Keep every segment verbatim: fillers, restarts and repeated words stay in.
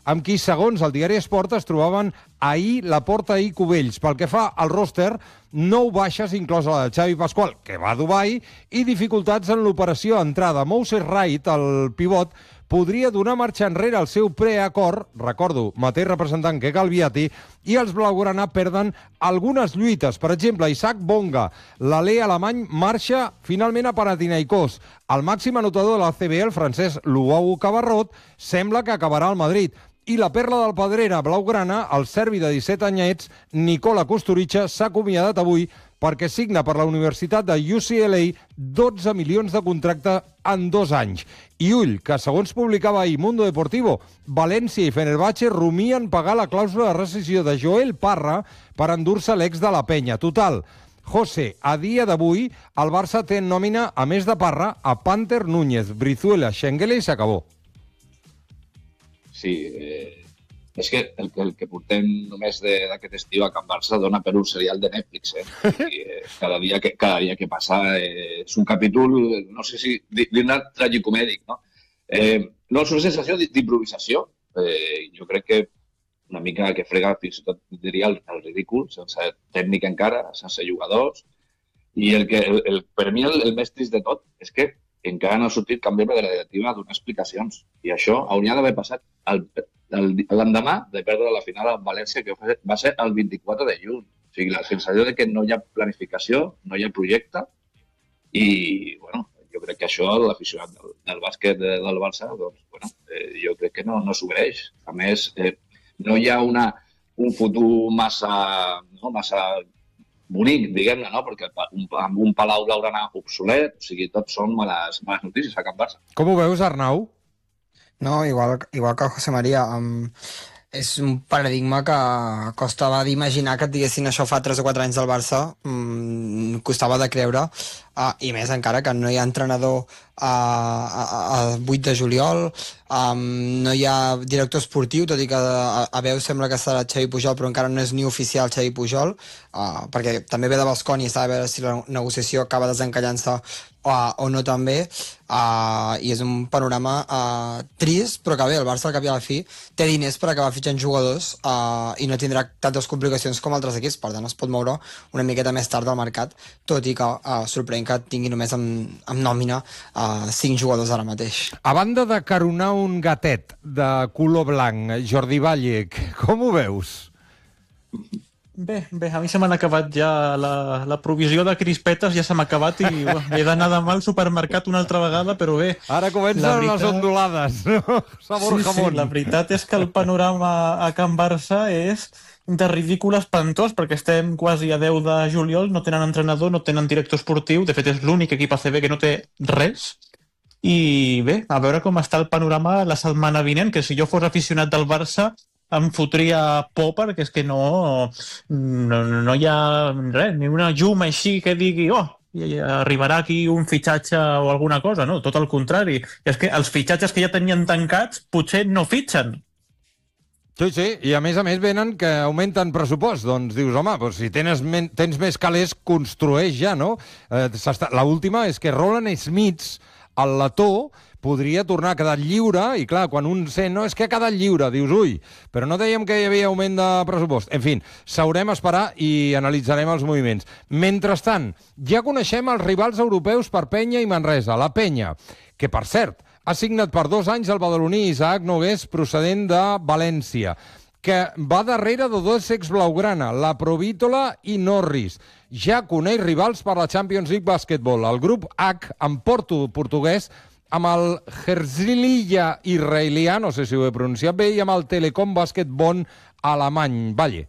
amb qui, segons el diari Esport, es trobaven ahir Laporta i Cubells. Pel que fa al ròster, nou baixes, inclosa la de Xavi Pasqual, que va a Dubai, i dificultats en l'operació entrada. Moses Wright, el pivot, podria donar marxa enrere al seu preacord, recordo, mateix representant que Calviati, i els blaugrana perden algunes lluites. Per exemple, Isaac Bonga, l'alè alemany, marxa finalment a Panathinaikos. El màxim anotador de la C B, el francès Luau Cabarrot, sembla que acabarà al Madrid. I la perla del Pedrera blaugrana, el serbi de disset anyets, Nikola Kusturica, s'ha acomiadat avui perquè signa per la Universitat de U C L A dotze milions de contracte en dos anys. I ull, que segons publicava ahir Mundo Deportivo, València i Fenerbahçe rumien pagar la clàusula de rescissió de Joel Parra per endur-se l'ex de la Penya. Total, José, a dia d'avui, el Barça té en nòmina, a més de Parra, a Panter, Núñez, Brizuela, Schengelia i s'acabó. Sí, eh, és que el, el que portem només d'aquest estiu a Can Barça dona per un serial de Netflix, eh? I, eh cada, dia que, cada dia que passa eh, és un capítol, no sé si dir-ne tragicomèdic, no? Eh, no, és una sensació d'improvisació. Eh, jo crec que una mica que frega fins i tot diria el, el ridícul, sense tècnica encara, sense jugadors. I el que, el, el, per mi el, el més trist de tot és que encara no ha sortit cap membre de la directiva a donar explicacions. I això hauria d'haver passat el, l'endemà de perdre la final amb València, que va ser el vint-i-quatre de juny. O sigui, la sensació de que no hi ha planificació, no hi ha projecte, i, bueno, jo crec que això, l'aficionat del, del bàsquet de, del Barça, doncs, bueno, eh, jo crec que no, no s'obreix. A més, eh, no hi ha una, un futur massa, no, massa bonic, diguem-ne, no? Perquè un, amb un Palau blaugrana obsolet, o sigui, tots són males, males notícies a Can Barça. Com ho veus, Arnau? No, igual, igual que José María, um, és un paradigma que costava d'imaginar que et diguessin això fa tres o quatre anys del Barça, um, costava de creure, uh, i més encara que no hi ha entrenador a, a, a vuit de juliol, um, no hi ha director esportiu, tot i que a, a veu sembla que serà Xavi Pujol, però encara no és ni oficial Xavi Pujol, uh, perquè també ve de Basconi i s'ha de veure si la negociació acaba desencallant-se Uh, o no també, uh, i és un panorama uh, trist, però que bé, el Barça al cap i a la fi té diners per acabar fitxant jugadors uh, i no tindrà tantes complicacions com altres equips, per tant es pot moure una miqueta més tard del mercat, tot i que uh, sorprèn que tingui només amb, amb nòmina uh, cinc jugadors ara mateix. A banda de caronar un gatet de color blanc, Jordi Valle, com ho veus? Bé, bé, a mi se m'han acabat ja la, la provisió de crispetes, ja se m'ha acabat i bueno, he d'anar demà al supermercat una altra vegada, però bé. Ara comencen veritat... les ondulades, no? Sabor sí, jamón. Sí, la veritat és que el panorama a Can Barça és de ridícul espantós, perquè estem quasi a deu de juliol, no tenen entrenador, no tenen director esportiu, de fet és l'únic equip A C B que no té res, i bé, a veure com està el panorama la setmana vinent, que si jo fos aficionat del Barça em fotria por, perquè és que no, no, no hi ha res, ni una llum així que digui oh, arribarà aquí un fitxatge o alguna cosa, no, tot el contrari. I és que els fitxatges que ja tenien tancats potser no fitxen. Sí, sí, i a més a més venen que augmenten pressupost, doncs dius, home, doncs si tens, men tens més calés, construeix ja, no? Eh, L'última és que Roland Smith, el letó, podria tornar a quedar lliure, i clar, quan un sent, no, és que ha quedat lliure, dius, ui, però no dèiem que hi havia augment de pressupost. En fi, s'haurem a esperar i analitzarem els moviments. Mentrestant, ja coneixem els rivals europeus per Penya i Manresa. La Penya, que per cert, ha signat per dos anys el badaloní Isaac Nogués, procedent de València, que va darrere de dos ex-blaugrana, la Provítola i Norris. Ja coneix rivals per la Champions League Basketball. El grup H, en porto portuguès, amb el Herzliya israelià, no sé si ho he pronunciat bé, i amb el Telekom Bàsquet Bonn alemany. Valle.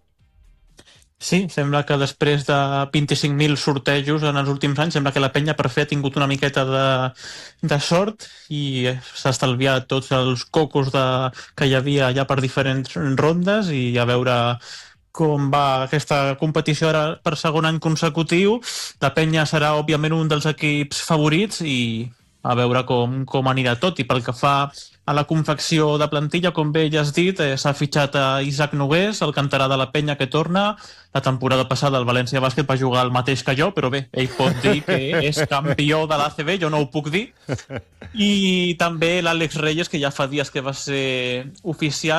Sí, sembla que després de vint-i-cinc mil sortejos en els últims anys, sembla que la Penya per fer ha tingut una miqueta de, de sort i s'ha estalviat tots els cocos de, que hi havia allà per diferents rondes, i a veure com va aquesta competició ara per segon any consecutiu. La Penya serà, òbviament, un dels equips favorits i a veure com, com anirà tot. I pel que fa a la confecció de plantilla, com bé ja has dit, eh, s'ha fitxat a Isaac Nogués, el canterà de la Penya, que torna. La temporada passada el València Bàsquet va jugar el mateix que jo, però bé, ell pot dir que és campió de l'A C B, jo no ho puc dir. I també l'Àlex Reyes, que ja fa dies que va ser oficial,